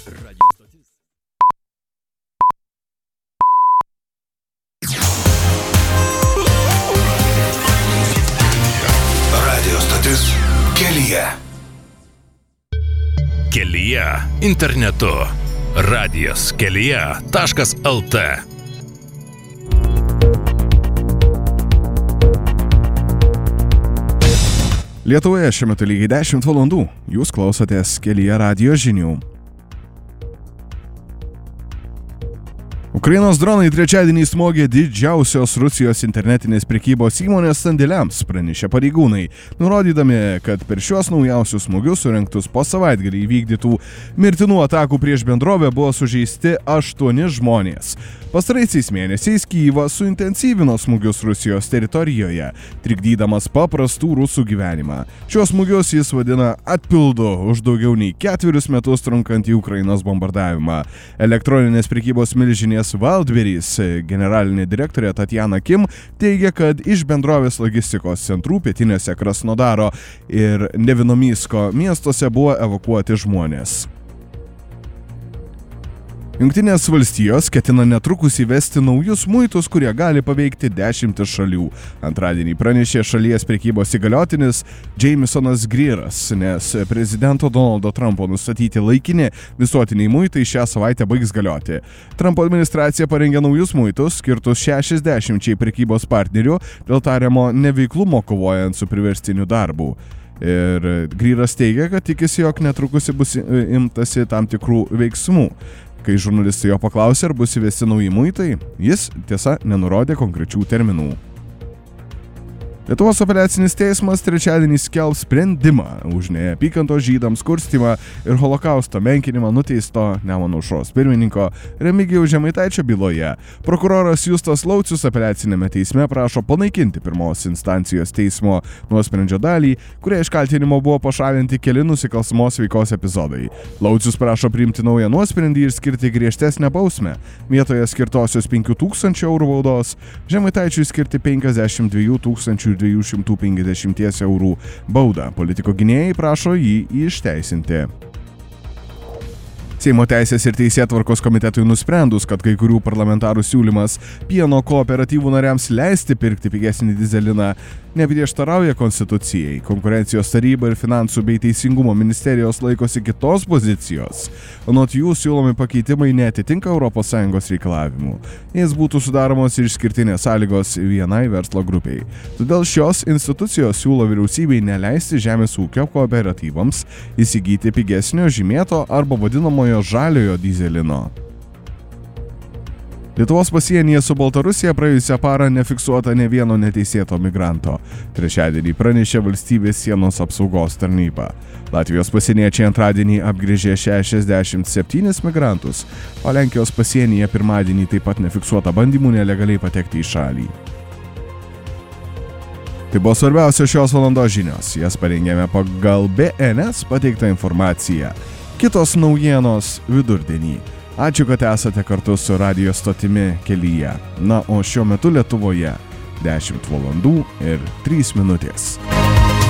Radio stotis kelyje. Kelyje internetu. Radijas kelyje.lt. Lietuvoje šiuo metu lygiai 10 valandų. Jūs klausotės Kelyje radijo žinių. Ukrainos dronai trečiadienį smogė didžiausios Rusijos internetinės prekybos įmonės sandėliams, pranešė pareigūnai, nurodydami, kad per šiuos naujausius smūgius surengtus po savaitgalį įvykdytų mirtinų atakų prieš bendrovę buvo sužeisti 8 žmonės. Pastaraisiais mėnesiais Kyjivas suintensyvino smūgius Rusijos teritorijoje, trikdydamas paprastų rusų gyvenimą. Šios smūgius jis vadina atpildu už daugiau nei 4 metus trunkantį Ukrainos bombardavimą. Elektroninės prekybos milžinės Wildberries generalinė direktorė Tatjana Kim teigia, kad iš bendrovės logistikos centrų pietinėse Krasnodaro ir Nevinomysko miestuose buvo evakuoti žmonės. Jungtinės valstijos ketina netrukus įvesti naujus muitus, kurie gali paveikti 10 šalių. Antradienį pranešė šalies prekybos įgaliotinis Jamesonas Greeras, nes prezidento Donaldo Trumpo nustatyti laikini visuotiniai muitai šią savaitę baigs galioti. Trumpo administracija parengė naujus muitus, skirtus 60 prekybos partnerių dėl tariamo neveiklumo kovojant su priverstiniu darbu. Ir Greeras teigia, kad tikisi, jog netrukus bus imtasi tam tikrų veiksmų. Kai žurnalistai jo paklausė, ar bus įvesti nauji muitai, jis tiesa nenurodė konkrečių terminų. Lietuvos apeliacinis teismas trečiadienį skelbs sprendimą už neapykantos žydams kurstymą ir holokausto menkinimą nuteisto Nemuno aušros pirmininko Remigijaus Žemaitaičio byloje. Prokuroras Justas Laucius apeliacinėme teisme prašo panaikinti pirmos instancijos teismo nuosprendžio dalį, kuria iš kaltinimo buvo pašalinti keli nusikalstamos veikos epizodai. Laucius prašo priimti naują nuosprendį ir skirti griežtesnę bausmę. Vietoje skirtosios 5 000 eurų baudos Žemaitaičiui skirti 52 250 eurų baudą. Politiko gynėjai prašo jį išteisinti. Seimo teisės ir teisėtvarkos komitetui nusprendus, kad kai kurių parlamentarų siūlymas pieno kooperatyvų nariams leisti pirkti pigesnį dyzeliną neprieštarauja konstitucijai. Konkurencijos taryba ir finansų bei teisingumo ministerijos laikosi kitos pozicijos. Anot jų siūlomi pakeitimai neatitinka ES reikalavimų. Jais būtų sudaromos ir išskirtinės sąlygos vienai verslo grupiai. Todėl šios institucijos siūlo vyriausybei neleisti žemės ūkio kooperatyvams įsigyti pigesnio žymėto arba vadinamojo žaliojo dyzelino. Lietuvos pasienyje su Baltarusija praėjusią parą nefiksuota ne vieno neteisėto migranto. Trečiadienį pranešė valstybės sienos apsaugos tarnyba. Latvijos pasieniečiai antradienį apgręžė 67 migrantus, o Lenkijos pasienyje pirmadienį taip pat nefiksuota bandymų nelegaliai patekti į šalį. Tai buvo svarbiausios šios valandos žinios. Jas parengėme pagal BNS pateiktą informaciją. Kitos naujienos vidurdienį. Ačiū, kad esate kartu su radijo stotimi Kelyje. Na, o šiuo metu Lietuvoje 10 valandų ir 3 minutės.